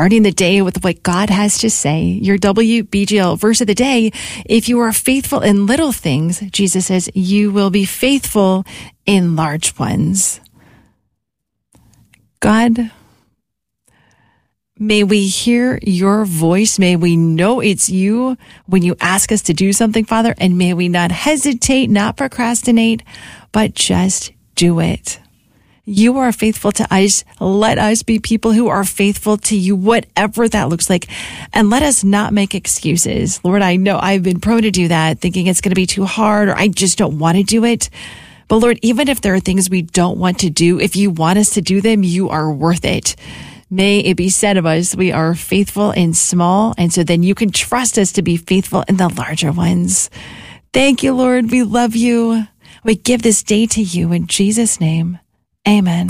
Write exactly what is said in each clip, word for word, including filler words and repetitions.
starting the day with what God has to say. Your W B G L verse of the day: if you are faithful in little things, Jesus says, you will be faithful in large ones. God, may we hear your voice. May we know it's you when you ask us to do something, Father, and may we not hesitate, not procrastinate, but just do it. You are faithful to us. Let us be people who are faithful to you, whatever that looks like. And let us not make excuses. Lord, I know I've been prone to do that, thinking it's going to be too hard or I just don't want to do it. But Lord, even if there are things we don't want to do, if you want us to do them, you are worth it. May it be said of us, we are faithful in small, and so then you can trust us to be faithful in the larger ones. Thank you, Lord. We love you. We give this day to you in Jesus' name. Amen.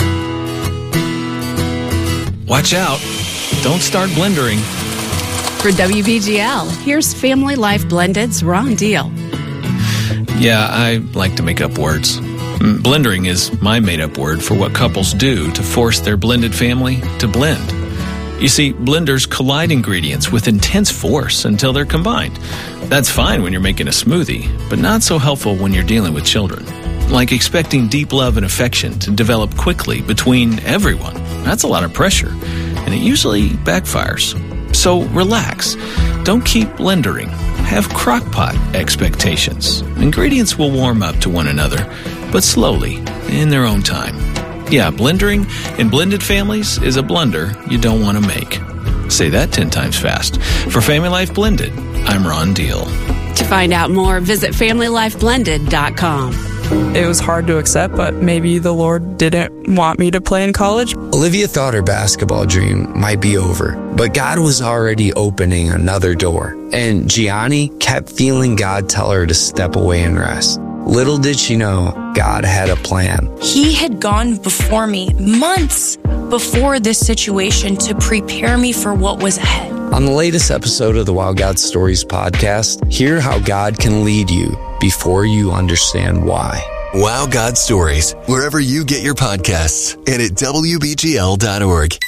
Watch out. Don't start blendering. For W B G L, here's Family Life Blended's Ron Deal. Yeah, I like to make up words. Blendering is my made-up word for what couples do to force their blended family to blend. You see, blenders collide ingredients with intense force until they're combined. That's fine when you're making a smoothie, but not so helpful when you're dealing with children. Like expecting deep love and affection to develop quickly between everyone. That's a lot of pressure, and it usually backfires. So relax. Don't keep blendering. Have crock-pot expectations. Ingredients will warm up to one another, but slowly, in their own time. Yeah, blendering in blended families is a blunder you don't want to make. Say that ten times fast. For Family Life Blended, I'm Ron Deal. To find out more, visit family life blended dot com. It was hard to accept, but maybe the Lord didn't want me to play in college. Olivia thought her basketball dream might be over, but God was already opening another door. And Gianni kept feeling God tell her to step away and rest. Little did she know, God had a plan. He had gone before me months before this situation to prepare me for what was ahead. On the latest episode of the Wow God Stories podcast, hear how God can lead you before you understand why. Wow God Stories, wherever you get your podcasts and at W B G L dot org.